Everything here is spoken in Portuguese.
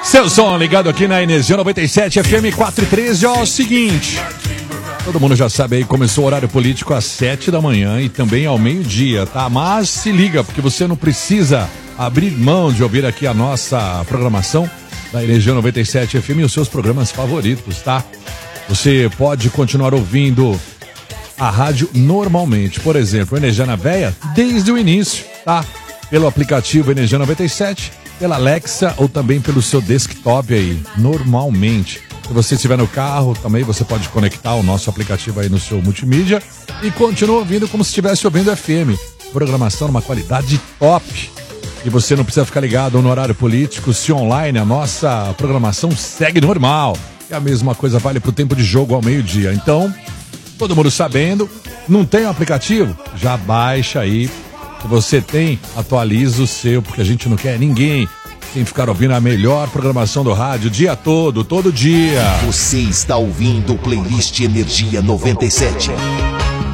Seu som ligado aqui na Energia 97 FM 413. Ó, o seguinte, todo mundo já sabe aí, começou o horário político às 7 da manhã e também ao meio-dia, tá? Mas se liga, porque você não precisa abrir mão de ouvir aqui a nossa programação da Energia 97 FM e os seus programas favoritos, tá? Você pode continuar ouvindo a rádio normalmente, por exemplo, Energia na Veia, desde o início, tá? Pelo aplicativo Energia 97, pela Alexa ou também pelo seu desktop aí, normalmente. Se você estiver no carro, também você pode conectar o nosso aplicativo aí no seu multimídia e continua ouvindo como se estivesse ouvindo FM. Programação numa qualidade top. E você não precisa ficar ligado no horário político, se online a nossa programação segue normal. E a mesma coisa vale para o tempo de jogo ao meio-dia. Então, todo mundo sabendo, não tem o aplicativo? Já baixa aí. Se você tem, atualiza o seu, porque a gente não quer ninguém sem ficar ouvindo a melhor programação do rádio o dia todo dia. Você está ouvindo o Playlist Energia 97.